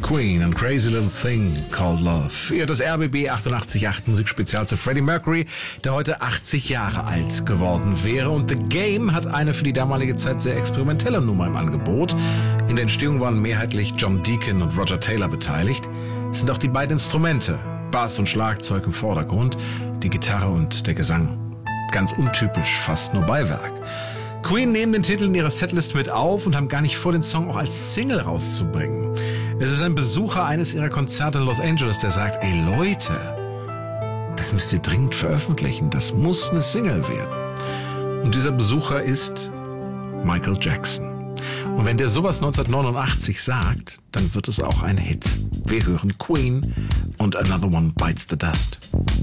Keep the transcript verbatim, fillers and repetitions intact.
Queen and Crazy Little Thing Called Love. Ihr das R B B achtundachtzig Komma acht Musikspezial zu Freddie Mercury, der heute achtzig Jahre alt geworden wäre. Und The Game hat eine für die damalige Zeit sehr experimentelle Nummer im Angebot. In der Entstehung waren mehrheitlich John Deacon und Roger Taylor beteiligt. Es sind auch die beiden Instrumente, Bass und Schlagzeug im Vordergrund, die Gitarre und der Gesang. Ganz untypisch, fast nur Beiwerk. Queen nehmen den Titel in ihrer Setlist mit auf und haben gar nicht vor, den Song auch als Single rauszubringen. Es ist ein Besucher eines ihrer Konzerte in Los Angeles, der sagt, ey Leute, das müsst ihr dringend veröffentlichen, das muss eine Single werden. Und dieser Besucher ist Michael Jackson. Und wenn der sowas neunzehnhundertneunundachtzig sagt, dann wird es auch ein Hit. Wir hören Queen und Another One Bites the Dust.